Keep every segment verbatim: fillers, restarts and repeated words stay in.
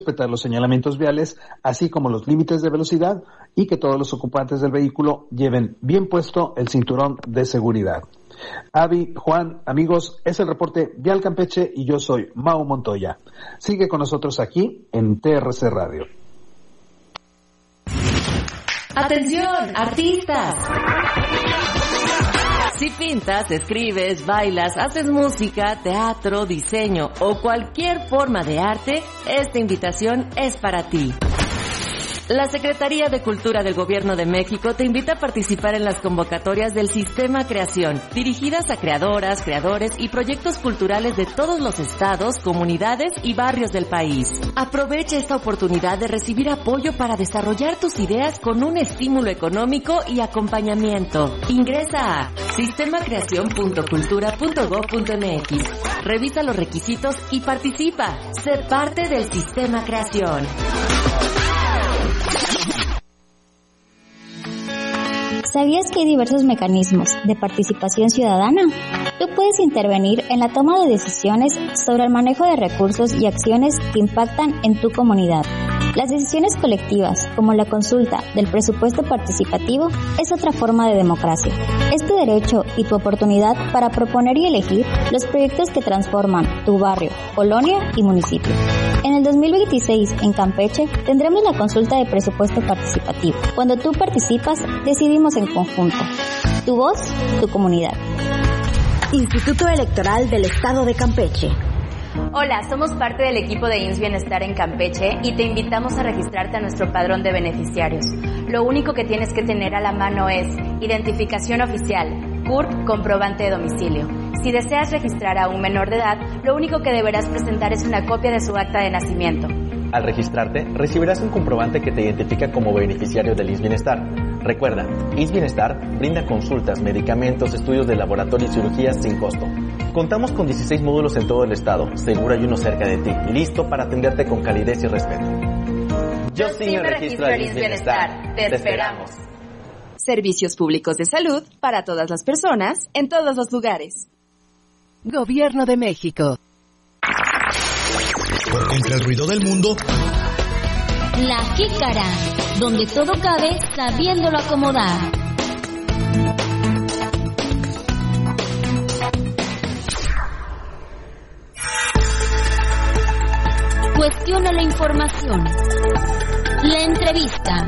respetar los señalamientos viales, así como los límites de velocidad, y que todos los ocupantes del vehículo lleven bien puesto el cinturón de seguridad. Avi, Juan, amigos, es el reporte Vial Campeche y yo soy Mau Montoya. Sigue con nosotros aquí en T R C Radio. ¡Atención, artistas! Si pintas, escribes, bailas, haces música, teatro, diseño o cualquier forma de arte, esta invitación es para ti. La Secretaría de Cultura del Gobierno de México te invita a participar en las convocatorias del Sistema Creación, dirigidas a creadoras, creadores y proyectos culturales de todos los estados, comunidades y barrios del país. Aprovecha esta oportunidad de recibir apoyo para desarrollar tus ideas con un estímulo económico y acompañamiento. Ingresa a sistema creación punto cultura punto gob punto m x. Revisa los requisitos y participa. Sé parte del Sistema Creación. ¿Sabías que hay diversos mecanismos de participación ciudadana? Tú puedes intervenir en la toma de decisiones sobre el manejo de recursos y acciones que impactan en tu comunidad. Las decisiones colectivas, como la consulta del presupuesto participativo, es otra forma de democracia. Es tu derecho y tu oportunidad para proponer y elegir los proyectos que transforman tu barrio, colonia y municipio. En el dos mil veintiséis, en Campeche, tendremos la consulta de presupuesto participativo. Cuando tú participas, decidimos en conjunto. Tu voz, tu comunidad. Instituto Electoral del Estado de Campeche. Hola, somos parte del equipo de I M S S Bienestar en Campeche y te invitamos a registrarte a nuestro padrón de beneficiarios. Lo único que tienes que tener a la mano es identificación oficial, C U R P, comprobante de domicilio. Si deseas registrar a un menor de edad, lo único que deberás presentar es una copia de su acta de nacimiento. Al registrarte, recibirás un comprobante que te identifica como beneficiario del I M S S Bienestar. Recuerda, I M S S Bienestar brinda consultas, medicamentos, estudios de laboratorio y cirugías sin costo. Contamos con dieciséis módulos en todo el estado, seguro hay uno cerca de ti, listo para atenderte con calidez y respeto. Yo sí me registro al I M S S Bienestar. Te esperamos. Servicios públicos de salud para todas las personas, en todos los lugares. Gobierno de México. Porque entre el ruido del mundo, La Jícara, donde todo cabe sabiéndolo acomodar. Cuestiona la información. La entrevista.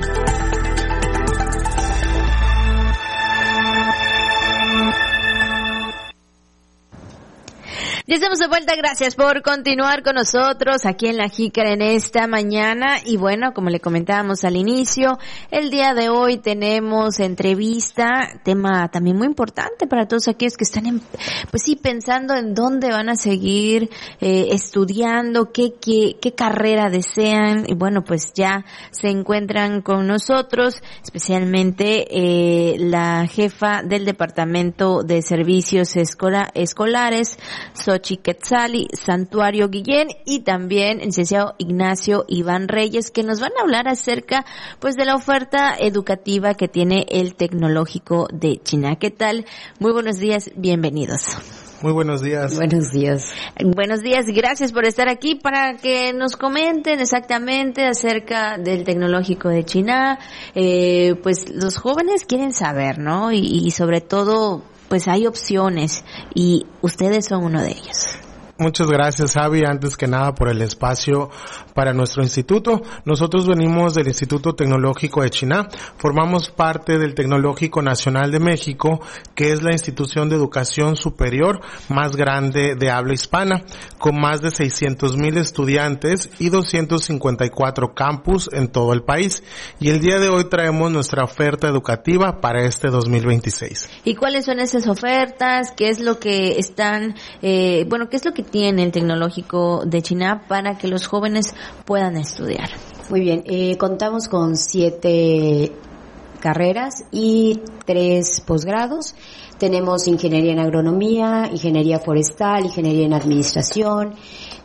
Ya estamos de vuelta, gracias por continuar con nosotros aquí en La Jícara en esta mañana. Y bueno, como le comentábamos al inicio, el día de hoy tenemos entrevista, tema también muy importante para todos aquellos que están en, pues sí, pensando en dónde van a seguir eh, estudiando, qué, qué, qué carrera desean. Y bueno, pues ya se encuentran con nosotros, especialmente eh, la jefa del Departamento de Servicios Escola, Escolares, Xochitl Quetzali, Santuario Guillén, y también el licenciado Ignacio Iván Reyes, que nos van a hablar acerca pues de la oferta educativa que tiene el Tecnológico de China. ¿Qué tal? Muy buenos días, bienvenidos. Muy buenos días. Buenos días. Buenos días, gracias por estar aquí para que nos comenten exactamente acerca del Tecnológico de China. Eh, pues los jóvenes quieren saber, ¿no? Y, y sobre todo, pues hay opciones y ustedes son uno de ellos. Muchas gracias, Javi, antes que nada por el espacio para nuestro instituto. Nosotros venimos del Instituto Tecnológico de China, formamos parte del Tecnológico Nacional de México, que es la institución de educación superior más grande de habla hispana, con más de seiscientos mil estudiantes y doscientos cincuenta y cuatro campus en todo el país. Y el día de hoy traemos nuestra oferta educativa para este dos mil veintiséis. ¿Y cuáles son esas ofertas? ¿Qué es lo que están, eh, bueno, qué es lo que tiene el Tecnológico de China para que los jóvenes puedan estudiar? Muy bien, eh, contamos con siete carreras y tres posgrados. Tenemos ingeniería en agronomía, ingeniería forestal, ingeniería en administración,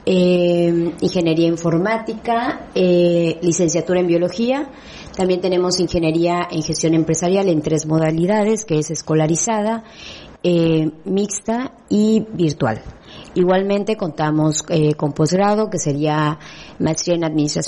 eh, ingeniería informática, eh, licenciatura en biología. También tenemos ingeniería en gestión empresarial en tres modalidades, que es escolarizada, eh, mixta y virtual. Igualmente contamos eh, con posgrado, que sería maestría en administración